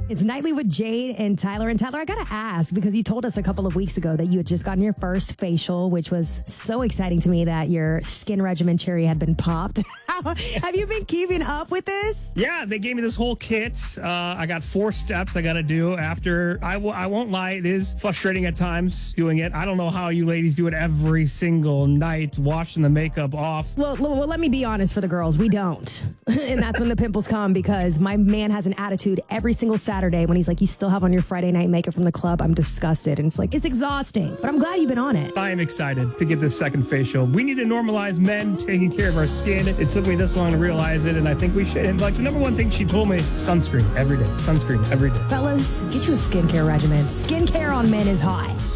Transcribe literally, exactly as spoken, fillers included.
It's Nightly with Jade and Tyler. And Tyler, I got to ask, because you told us a couple of weeks ago that you had just gotten your first facial, which was so exciting to me that your skin regimen cherry had been popped. Have you been keeping up with this? Yeah, they gave me this whole kit. Uh, I got four steps I got to do after. I w- I won't lie, it is frustrating at times doing it. I don't know how you ladies do it every single night, washing the makeup off. Well, well, let me be honest for the girls. We don't. And that's when the pimples come, because my man has an attitude every single Saturday when he's like, you still have on your Friday night makeup from the club. I'm disgusted. And it's like, it's exhausting. But I'm glad you've been on it. I am excited to get this second facial. We need to normalize men taking care of our skin. It took me this long to realize it, and I think we should. And like the number one thing she told me, sunscreen every day. Sunscreen every day. Fellas, get you a skincare regimen. Skincare on men is hot.